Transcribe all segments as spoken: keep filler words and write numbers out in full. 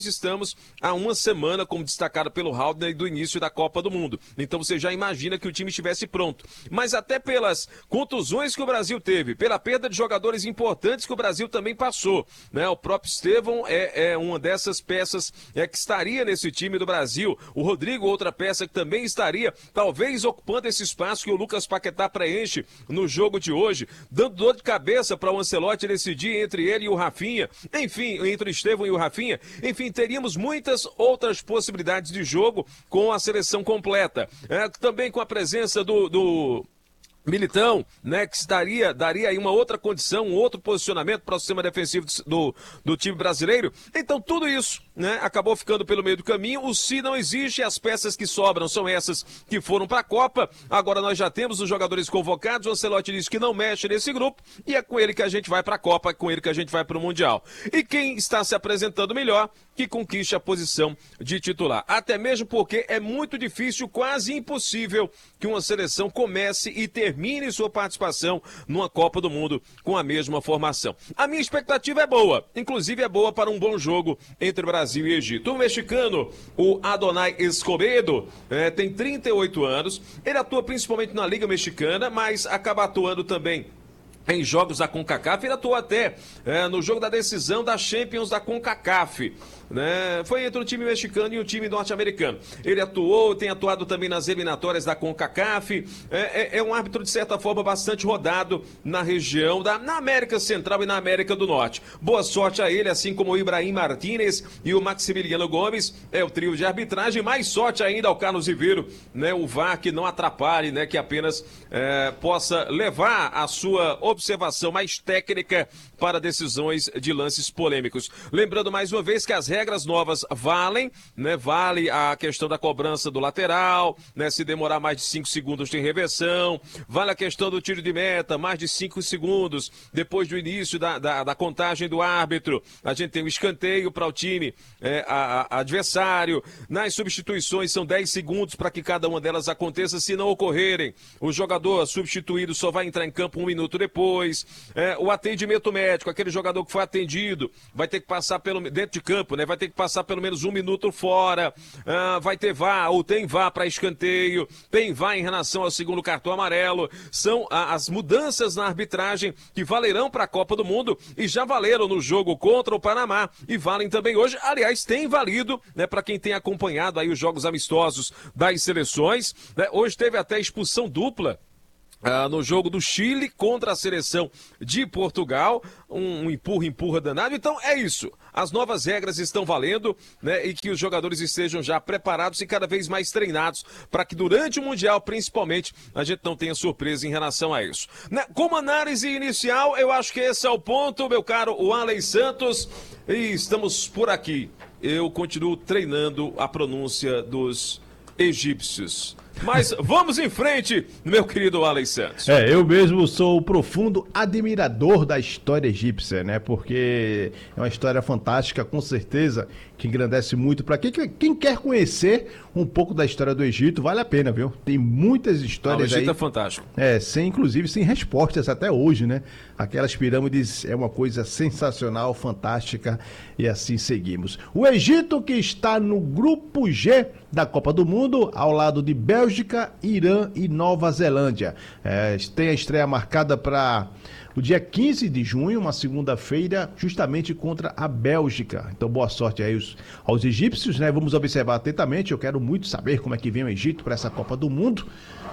Estamos há uma semana, como destacado pelo Haldner, do início da Copa do Mundo. Então você já imagina que o time estivesse pronto. Mas até pelas contusões que o Brasil teve, pela perda de jogadores importantes que o Brasil também passou, né? O próprio Estevão é, é uma dessas peças é, que estaria nesse time do Brasil. O Rodrigo, outra peça que também estaria, talvez ocupando esse espaço que o Lucas Paquetá preenche no jogo de hoje, dando dor de cabeça para o Ancelotti decidir entre ele e o Rafinha. Enfim, entre o Estevão e o Rafinha. Enfim, teríamos muitas outras possibilidades de jogo com a seleção completa. É, também com a presença do... do... Militão, né, que estaria, daria aí uma outra condição, um outro posicionamento para o sistema defensivo do, do time brasileiro. Então tudo isso, né, acabou ficando pelo meio do caminho. O Se não existe, as peças que sobram são essas que foram para a Copa. Agora nós já temos os jogadores convocados. O Ancelotti disse que não mexe nesse grupo e é com ele que a gente vai para a Copa, é com ele que a gente vai para o Mundial. E quem está se apresentando melhor, que conquiste a posição de titular. Até mesmo porque é muito difícil, quase impossível, que uma seleção comece e termine sua participação numa Copa do Mundo com a mesma formação. A minha expectativa é boa, inclusive é boa para um bom jogo entre Brasil e Egito. O mexicano, o Adonai Escobedo, é, tem trinta e oito anos, ele atua principalmente na Liga Mexicana, mas acaba atuando também em jogos da CONCACAF. Ele atuou até é, no jogo da decisão da Champions da CONCACAF, né? Foi entre o time mexicano e o time norte-americano. Ele atuou, tem atuado também nas eliminatórias da CONCACAF. É, é, é um árbitro, de certa forma, bastante rodado na região, da, na América Central e na América do Norte. Boa sorte a ele, assim como o Ibrahim Martínez e o Maximiliano Gomes. É o trio de arbitragem. Mais sorte ainda ao Carlos Ribeiro, né? O V A R que não atrapalhe, né? Que apenas é, possa levar a sua observação mais técnica para decisões de lances polêmicos. Lembrando mais uma vez que as regras novas valem, né? Vale a questão da cobrança do lateral, né? Se demorar mais de cinco segundos tem reversão. Vale a questão do tiro de meta, mais de cinco segundos depois do início da, da, da contagem do árbitro. A gente tem um escanteio para o time é, a, a adversário. Nas substituições são dez segundos para que cada uma delas aconteça. Se não ocorrerem, o jogador substituído só vai entrar em campo um minuto depois. É, o atendimento médico, aquele jogador que foi atendido, vai ter que passar pelo dentro de campo, né? Vai ter que passar pelo menos um minuto fora. Ah, vai ter V A R, ou tem V A R para escanteio, tem V A R em relação ao segundo cartão amarelo. São ah, as mudanças na arbitragem que valerão para a Copa do Mundo e já valeram no jogo contra o Panamá e valem também hoje. Aliás, tem valido, né, para quem tem acompanhado aí os jogos amistosos das seleções, né? Hoje teve até expulsão dupla Ah, no jogo do Chile contra a seleção de Portugal, um, um empurra-empurra danado. Então é isso, as novas regras estão valendo, né, e que os jogadores estejam já preparados e cada vez mais treinados para que durante o Mundial, principalmente, a gente não tenha surpresa em relação a isso, né? Como análise inicial, eu acho que esse é o ponto, meu caro Warley Santos, e estamos por aqui. Eu continuo treinando a pronúncia dos egípcios. Mas vamos em frente, meu querido Warley Santos. É, eu mesmo sou o profundo admirador da história egípcia, né? Porque é uma história fantástica, com certeza, que engrandece muito. Para quem, quem quer conhecer um pouco da história do Egito, vale a pena, viu? Tem muitas histórias aí. Ah, o Egito é fantástico. É, sem, inclusive sem respostas até hoje, né? Aquelas pirâmides é uma coisa sensacional, fantástica, e assim seguimos. O Egito, que está no grupo G da Copa do Mundo, ao lado de Bélgica, Irã e Nova Zelândia. É, tem a estreia marcada para o dia quinze de junho, uma segunda-feira, justamente contra a Bélgica. Então, boa sorte aí aos, aos egípcios, né? Vamos observar atentamente. Eu quero muito saber como é que vem o Egito para essa Copa do Mundo.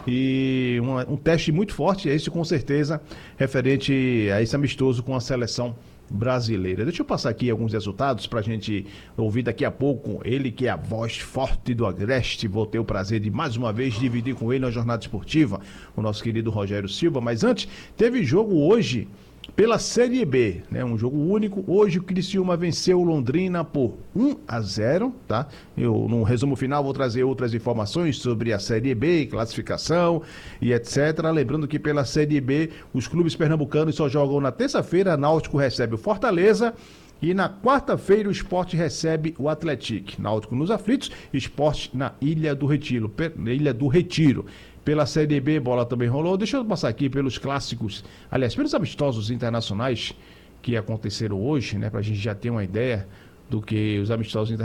E um, um teste muito forte, esse com certeza, referente a esse amistoso com a seleção brasileira. Deixa eu passar aqui alguns resultados para a gente ouvir daqui a pouco. Ele que é a voz forte do Agreste. Vou ter o prazer de mais uma vez dividir com ele a jornada esportiva, o nosso querido Rogério Silva. Mas antes, teve jogo hoje pela Série B, né? Um jogo único. Hoje o Criciúma venceu o Londrina por um a zero, tá? Eu, no resumo final, vou trazer outras informações sobre a Série B, classificação e etcétera. Lembrando que pela Série B, os clubes pernambucanos só jogam na terça-feira. Náutico recebe o Fortaleza. E na quarta-feira o Sport recebe o Atlético. Náutico nos aflitos, Sport na Ilha do Retiro. Na Ilha do Retiro. Pela Série B, bola também rolou. Deixa eu passar aqui pelos clássicos, aliás, pelos amistosos internacionais que aconteceram hoje, né? Pra gente já ter uma ideia do que os amistosos internacionais